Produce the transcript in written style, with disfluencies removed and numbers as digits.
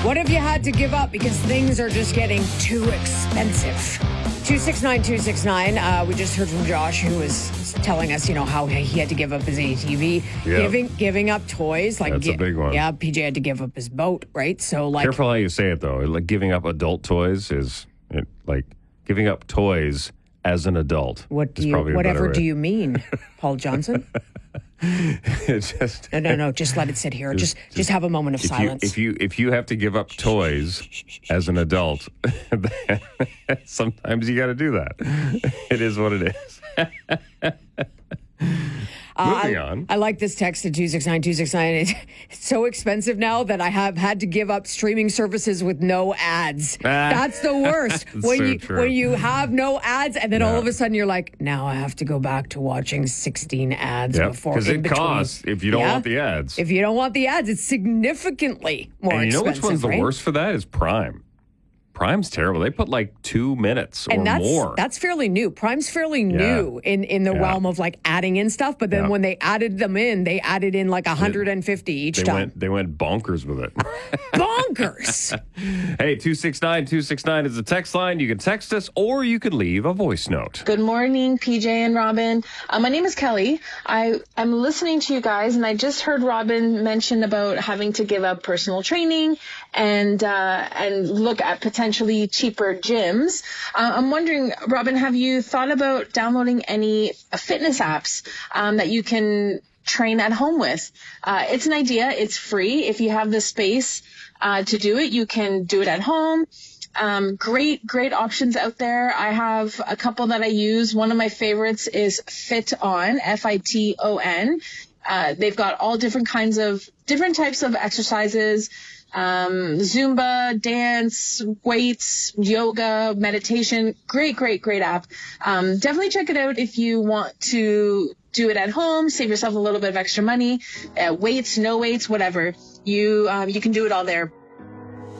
What have you had to give up because things are just getting too expensive? 269-269. We just heard from Josh, who was telling us, how he had to give up his ATV, giving up toys. That's a big one. Yeah, PJ had to give up his boat, right? So, careful how you say it, though. Like giving up adult toys is like giving up toys as an adult. Whatever do you mean, Paul Johnson? It's just No. Just let it sit here. Just have a moment of silence. If you have to give up toys as an adult, sometimes you got to do that. It is what it is. Moving on. I like this text at 269-269. It's so expensive now that I have had to give up streaming services with no ads. That's the worst. When you have no ads, and then all of a sudden you're like, now I have to go back to watching 16 ads before. Because it costs if you don't want the ads. If you don't want the ads, it's significantly more expensive. And you know which one's the worst for that is Prime. Prime's terrible. They put like 2 minutes or more. That's fairly new. Prime's fairly new in the realm of like adding in stuff. But then when they added them in, they added in like 150 each time. They went bonkers with it. Bonkers. Hey, 269-269 is the text line. You can text us or you could leave a voice note. Good morning, PJ and Robin. My name is Kelly. I'm listening to you guys, and I just heard Robin mention about having to give up personal training and look at potentially cheaper gyms. I'm wondering, Robin, have you thought about downloading any fitness apps that you can train at home with? It's an idea. It's free. If you have the space to do it, you can do it at home. Great options out there. I have a couple that I use. One of my favorites is FitOn, FITON. They've got all different types of exercises. Zumba, dance, weights, yoga, meditation. Great app. Definitely check it out if you want to do it at home, save yourself a little bit of extra money, weights, no weights, whatever. You can do it all there.